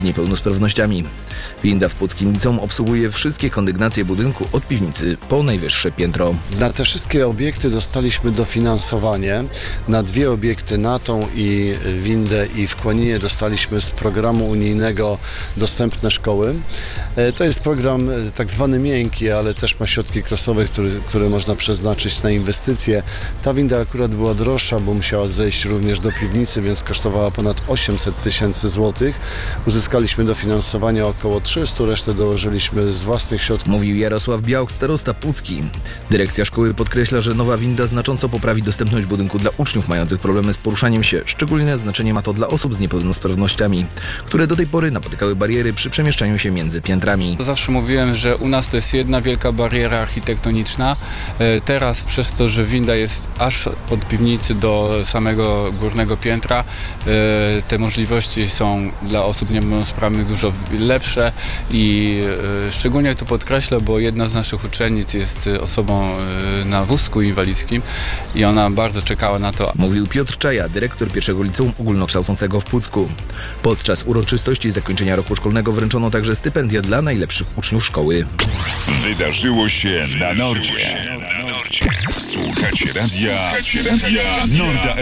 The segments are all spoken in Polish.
z niepełnosprawnościami. Winda w Puckim Liceum obsługuje wszystkie kondygnacje budynku od piwnicy po najwyższe piętro. Na te wszystkie obiekty dostaliśmy dofinansowanie. Na 2 obiekty, na tą i windę i w Kłaninie dostaliśmy z programu unijnego Dostępne Szkoły. To jest program tak zwany miękki, ale też ma środki krosowe, które można przeznaczyć na inwestycje. Ta winda akurat była droższa, bo musiała zejść również do piwnicy, więc kosztowała ponad 800 tysięcy złotych. Uzyskaliśmy dofinansowanie około 300, resztę dołożyliśmy z własnych środków. Mówił Jarosław Białk, starosta Pucki. Dyrekcja szkoły podkreśla, że nowa winda znacząco poprawi dostępność budynku dla uczniów mających problemy z poruszaniem się. Szczególne znaczenie ma to dla osób z niepełnosprawnościami, które do tej pory napotykały bariery przy przemieszczaniu się między piętrami. Zawsze mówiłem, że u nas to jest jedna wielka bariera architektoniczna. Teraz przez to, że winda jest aż od piwnicy do samego górnego piętra, te możliwości są dla osób niepełnosprawnych dużo lepsze i szczególnie to podkreślę, bo jedna z naszych uczennic jest osobą na wózku inwalidzkim i ona bardzo czekała na to. Mówił Piotr Czaja, dyrektor pierwszego liceum ogólnokształcącego w Pucku. Podczas uroczystości zakończenia roku szkolnego wręczono także stypendia dla najlepszych uczniów szkoły. Wydarzyło się na Nordzie. Słuchacie radia Norda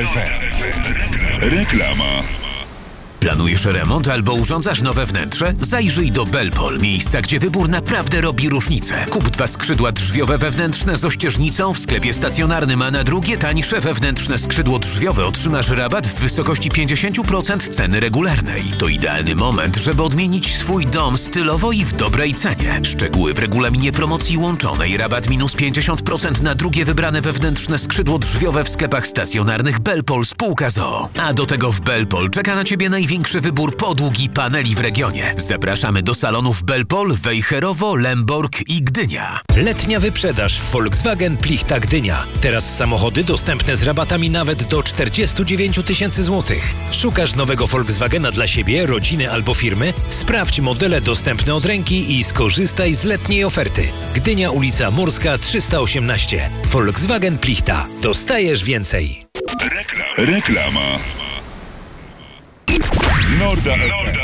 FM. Reklama. Planujesz remont albo urządzasz nowe wnętrze? Zajrzyj do Belpol, miejsca, gdzie wybór naprawdę robi różnicę. Kup 2 skrzydła drzwiowe wewnętrzne z ościeżnicą w sklepie stacjonarnym, a na drugie tańsze wewnętrzne skrzydło drzwiowe otrzymasz rabat w wysokości 50% ceny regularnej. To idealny moment, żeby odmienić swój dom stylowo i w dobrej cenie. Szczegóły w regulaminie promocji łączonej. Rabat minus 50% na drugie wybrane wewnętrzne skrzydło drzwiowe w sklepach stacjonarnych Belpol spółka z.o.o. A do tego w Belpol czeka na Ciebie największy wybór podłóg i paneli w regionie. Zapraszamy do salonów Belpol, Wejherowo, Lemborg i Gdynia. Letnia wyprzedaż w Volkswagen Plichta Gdynia. Teraz samochody dostępne z rabatami nawet do 49 tysięcy złotych. Szukasz nowego Volkswagena dla siebie, rodziny albo firmy? Sprawdź modele dostępne od ręki i skorzystaj z letniej oferty. Gdynia, ulica Morska 318. Volkswagen Plichta. Dostajesz więcej. Reklama. Norda FM.